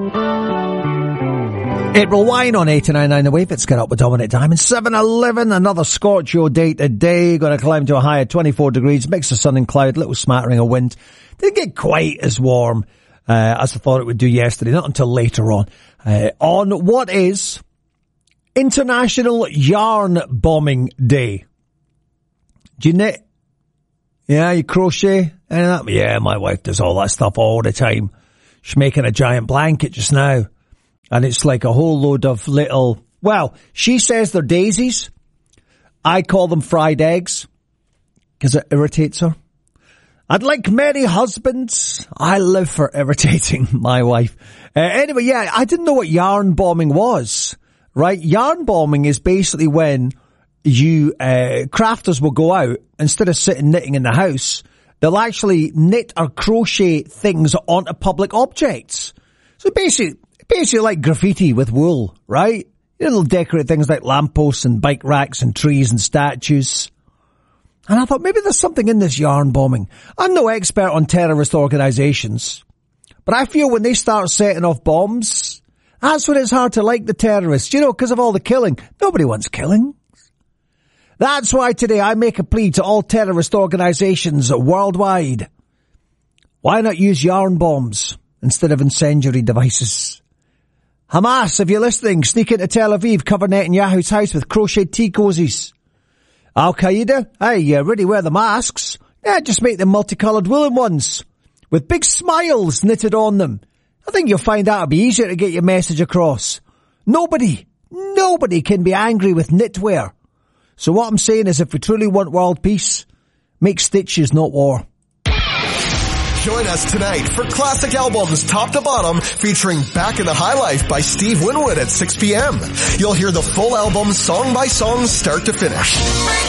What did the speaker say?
April Wine on 89.9 The Wave. It's Get Up with Dominic Diamond. 7:11, another Scorchio day today. Going to climb to a high of 24 degrees. Mix of sun and cloud, little smattering of wind. Didn't get quite as warm as I thought it would do yesterday. Not until later on. On what is International Yarn Bombing Day. Do you knit? Yeah, you crochet? Any of that? Yeah, my wife does all that stuff all the time. She's making a giant blanket just now. And it's like a whole load of little, well, she says they're daisies. I call them fried eggs because it irritates her. I'd like many husbands. I live for irritating my wife. Anyway, yeah, I didn't know what yarn bombing was, right? Yarn bombing is basically when you, crafters will go out, instead of sitting knitting in the house, they'll actually knit or crochet things onto public objects. So basically like graffiti with wool, right? They'll decorate things like lampposts and bike racks and trees and statues. And I thought maybe there's something in this yarn bombing. I'm no expert on terrorist organisations, but I feel when they start setting off bombs, that's when it's hard to like the terrorists, you know, because of all the killing. Nobody wants killing. That's why today I make a plea to all terrorist organisations worldwide. Why not use yarn bombs instead of incendiary devices? Hamas, if you're listening, sneak into Tel Aviv, cover Netanyahu's house with crocheted tea cozies. Al-Qaeda, hey, really wear the masks. Yeah, just make them multicoloured woolen ones with big smiles knitted on them. I think you'll find out it'll be easier to get your message across. Nobody can be angry with knitwear. So what I'm saying is if we truly want world peace, make stitches, not war. Join us tonight for classic albums top to bottom featuring Back in the High Life by Steve Winwood at 6 p.m. You'll hear the full album song by song start to finish.